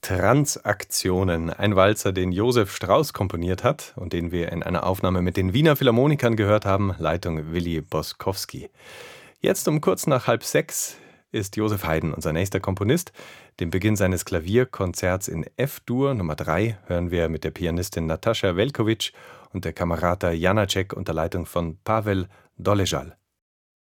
Transaktionen, ein Walzer, den Josef Strauss komponiert hat und den wir in einer Aufnahme mit den Wiener Philharmonikern gehört haben, Leitung Willi Boskowski. Jetzt um kurz nach 5:30 ist Josef Haydn unser nächster Komponist. Den Beginn seines Klavierkonzerts in F-Dur Nummer 3 hören wir mit der Pianistin Natascha Velkovic und der Camerata Janacek unter Leitung von Pavel Dolezal.